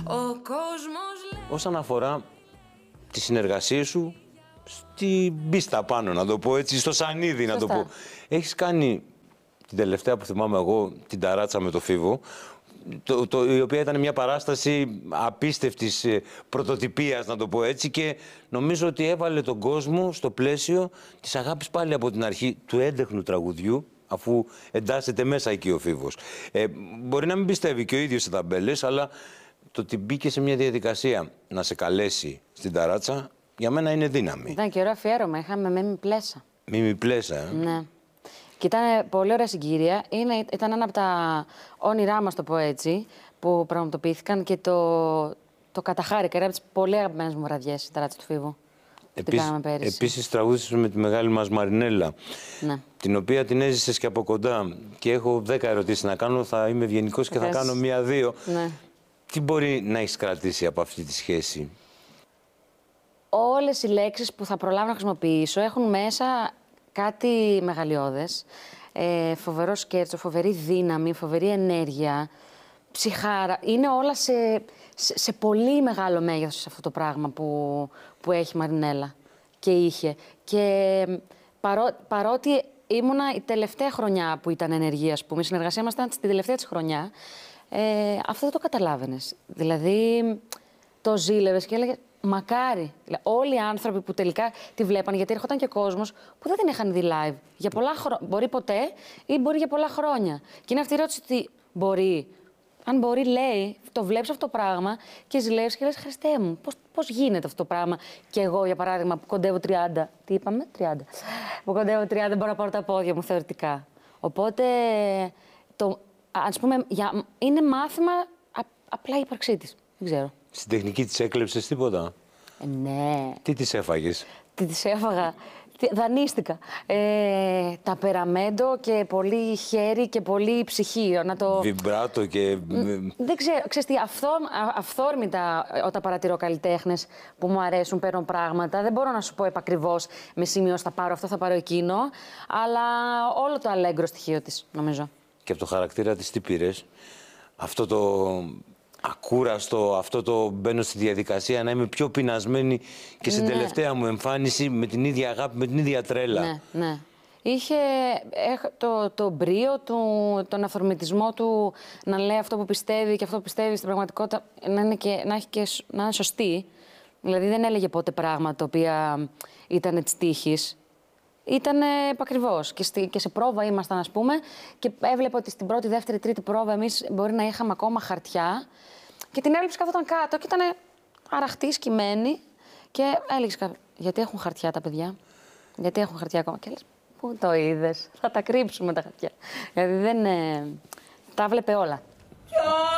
Όσον αφορά τη συνεργασία σου στην πίστα πάνω, να το πω έτσι, στο σανίδι, να το πω. Έχεις κάνει την τελευταία που θυμάμαι εγώ, την ταράτσα με το Φίβο, η οποία ήταν μια παράσταση απίστευτης πρωτοτυπίας, να το πω έτσι, και νομίζω ότι έβαλε τον κόσμο στο πλαίσιο της αγάπης πάλι από την αρχή του έντεχνου τραγουδιού, αφού εντάσσεται μέσα εκεί ο Φίβος. Μπορεί να μην πιστεύει και ο ίδιος σε ταμπέλες, αλλά το ότι μπήκε σε μια διαδικασία να σε καλέσει στην ταράτσα, για μένα είναι δύναμη. Ήταν και ωραίο αφιέρωμα, είχαμε Μίμη Πλέσα. Μίμη Πλέσα, Ναι. Και ήταν πολύ ωραία συγκύρια. Ήταν ένα από τα όνειρά μας, το πω έτσι, που πραγματοποιήθηκαν και το καταχάρηκα. Era από τις πολύ αγαπημένες μου βραδιές η ταράτσα του Φίβου. Επίσης τραγούδησες με τη μεγάλη μας Μαρινέλα, ναι, την οποία την έζησες και από κοντά. Και έχω 10 ερωτήσεις να κάνω, θα είμαι ευγενικός και θα κάνω 1-2. Ναι. Τι μπορεί να έχεις κρατήσει από αυτή τη σχέση? Όλες οι λέξεις που θα προλάβω να χρησιμοποιήσω έχουν μέσα κάτι μεγαλειώδες. Φοβερό σκέρτσο, φοβερή δύναμη, φοβερή ενέργεια, ψυχάρα. Είναι όλα σε πολύ μεγάλο μέγεθος αυτό το πράγμα που έχει η Μαρινέλα και είχε. Και παρότι ήμουνα η τελευταία χρονιά που ήταν ενεργή, ας πούμε, η συνεργασία μας ήταν στην τελευταία της χρονιά, αυτό δεν το καταλάβαινες. Δηλαδή, το ζήλευες και έλεγες μακάρι. Όλοι οι άνθρωποι που τελικά τη βλέπαν, γιατί έρχονταν και κόσμος που δεν την είχαν δει live για πολλά χρόνια. Μπορεί ποτέ ή μπορεί για πολλά χρόνια. Και είναι αυτή η ερώτηση ότι μπορεί. Αν μπορεί, λέει, το βλέπεις αυτό το πράγμα και ζηλεύεις και λες, Χριστέ μου, πώς γίνεται αυτό το πράγμα. Και εγώ, για παράδειγμα, που κοντεύω 30. Τι είπαμε, 30. Που κοντεύω 30, δεν μπορώ να πάρω τα πόδια μου θεωρητικά. Οπότε, ας πούμε, είναι μάθημα απλά η ύπαρξή της. Δεν ξέρω. Στην τεχνική της έκλεψες τίποτα? Ναι. Τι της έφαγες? Τι της έφαγα? Δανείστηκα. Ταπεραμέντο και πολύ χέρι και πολύ ψυχή. Βιμπράτο και... Δεν ξέρω. Ξέρεις τι, αυθόρμητα όταν παρατηρώ καλλιτέχνες που μου αρέσουν, παίρνω πράγματα. Δεν μπορώ να σου πω επακριβώς με σημείο θα πάρω αυτό, θα πάρω εκείνο. Αλλά όλο το αλέγκρο στοιχείο της, νομίζω. Και από το χαρακτήρα της τι πήρες? Αυτό το... ακούραστο, αυτό το μπαίνω στη διαδικασία να είμαι πιο πεινασμένη και στην τελευταία μου εμφάνιση με την ίδια αγάπη, με την ίδια τρέλα. Ναι, ναι. Είχε το μπρίο του, τον αφορμητισμό του να λέει αυτό που πιστεύει και αυτό που πιστεύει στην πραγματικότητα να είναι σωστή. Δηλαδή δεν έλεγε ποτέ πράγματα τα οποία ήταν της τύχης. Ήταν επακριβώς. Και σε πρόβα ήμασταν, ας πούμε, και έβλεπα ότι στην πρώτη, δεύτερη, τρίτη πρόβα εμείς μπορεί να είχαμε ακόμα χαρτιά. Και την έβλεψε καθόταν κάτω και ήταν αραχτή, σκυμμένη. Και έλεγε γιατί έχουν χαρτιά τα παιδιά? Γιατί έχουν χαρτιά ακόμα? Και λες, πού το είδες? Θα τα κρύψουμε τα χαρτιά. Γιατί δεν τα βλέπε όλα.